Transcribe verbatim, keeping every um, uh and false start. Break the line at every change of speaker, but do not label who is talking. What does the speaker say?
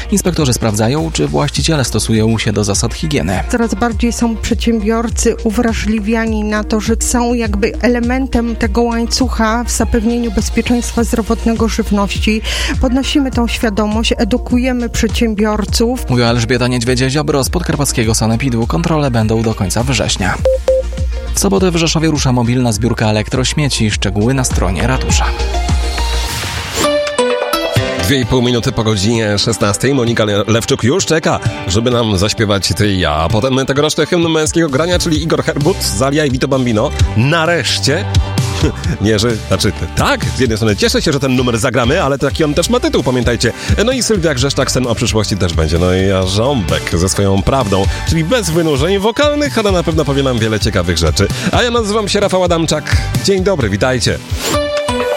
Inspektorzy sprawdzają, czy właściciele stosują się do zasad higieny.
Coraz bardziej są przedsiębiorcy uwrażliwiani na to, że są jakby elementem tego łańcucha w zapewnieniu bezpieczeństwa zdrowotnego żywności. Podnosimy tą świadomość, edukujemy przedsiębiorców.
Mówiła Elżbieta Niedźwiedzie-Ziobro z podkarpackiego sanepidu. Kontrole będą do końca września. W sobotę w Rzeszowie rusza mobilna zbiórka elektrośmieci. Szczegóły na stronie ratusza.
Dwie i pół minuty po godzinie szesnastej. Monika Lewczuk już czeka, żeby nam zaśpiewać Ty i ja. A potem tegoroczny hymn męskiego grania, czyli Igor Herbut, Zalia i Vito Bambino. Nareszcie. Nie, że, znaczy, tak, z jednej strony cieszę się, że ten numer zagramy, ale taki on też ma tytuł, pamiętajcie. No i Sylwia Grzeszczak, sen o przyszłości też będzie. No i Jarząbek ze swoją prawdą, czyli bez wynurzeń wokalnych, ale na pewno powie nam wiele ciekawych rzeczy. A ja nazywam się Rafał Adamczak. Dzień dobry, witajcie.